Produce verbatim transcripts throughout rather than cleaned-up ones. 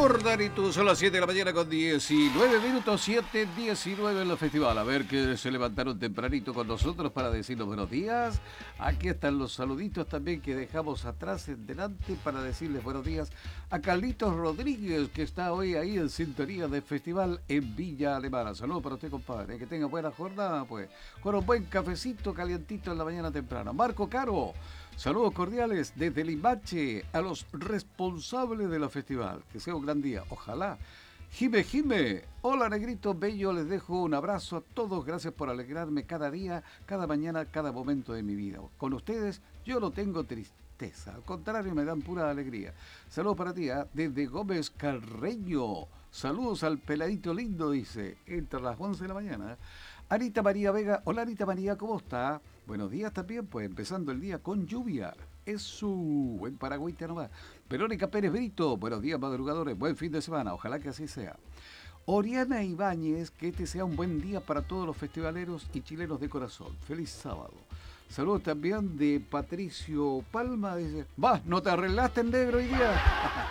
Jordanito, son las siete de la mañana con diecinueve minutos, siete diecinueve en el festival. A ver que se levantaron tempranito con nosotros para decirnos buenos días. Aquí están los saluditos también que dejamos atrás en delante para decirles buenos días a Carlitos Rodríguez, que está hoy ahí en sintonía del festival en Villa Alemana. Saludos para usted, compadre. Que tenga buena jornada, pues. Con un buen cafecito calientito en la mañana temprana. Marco Caro. Saludos cordiales desde Limache a los responsables de la festival. Que sea un gran día, ojalá. Jime, Jime, hola negrito bello, les dejo un abrazo a todos. Gracias por alegrarme cada día, cada mañana, cada momento de mi vida. Con ustedes yo no tengo tristeza, al contrario me dan pura alegría. Saludos para ti, ¿eh? Desde Gómez Carreño. Saludos al peladito lindo, dice, entre las once de la mañana. Anita María Vega, hola Anita María, ¿cómo está? Buenos días también, pues empezando el día con lluvia. Es su buen paragüita nomás. Verónica Pérez Brito, buenos días madrugadores, buen fin de semana, ojalá que así sea. Oriana Ibáñez, que este sea un buen día para todos los festivaleros y chilenos de corazón. Feliz sábado. Saludos también de Patricio Palma, dice, va, ¿no te arreglaste en negro hoy día?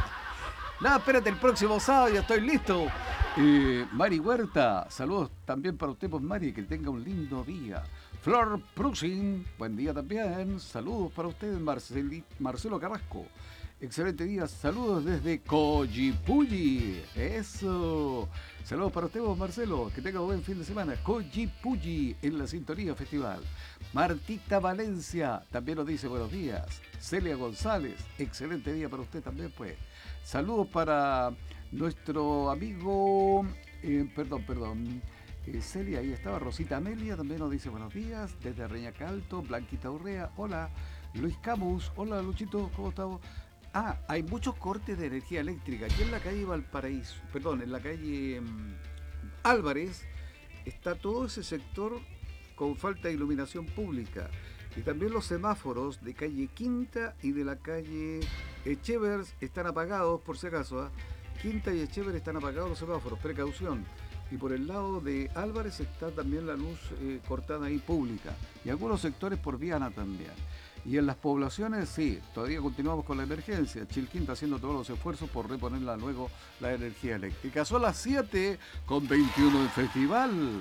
Nada, espérate, el próximo sábado ya estoy listo. Eh, Mari Huerta, saludos también para usted, pues Mari, que tenga un lindo día. Flor Prusin, buen día también. Saludos para ustedes, Marceli, Marcelo Carrasco. Excelente día, saludos desde Coyipulli. Eso. Saludos para usted, vos, Marcelo, que tenga un buen fin de semana. Coyipulli en la sintonía festival. Martita Valencia también nos dice buenos días. Celia González, excelente día para usted también, pues. Saludos para nuestro amigo, eh, perdón, perdón, eh, Celia, ahí estaba. Rosita Amelia también nos dice buenos días, desde Reñaca Alto. Blanquita Urrea, hola. Luis Camus, hola Luchito, ¿cómo estamos? Ah, hay muchos cortes de energía eléctrica. Aquí en la calle Valparaíso, perdón, en la calle um, Álvarez, está todo ese sector con falta de iluminación pública. Y también los semáforos de calle Quinta y de la calle Echevers están apagados, por si acaso, ¿eh? Quinta y Echevers están apagados los semáforos, precaución. Y por el lado de Álvarez está también la luz eh, cortada ahí pública. Y algunos sectores por Viana también. Y en las poblaciones, sí, todavía continuamos con la emergencia. Chilquín está haciendo todos los esfuerzos por reponerla luego la energía eléctrica. Son las siete con veintiuno del festival.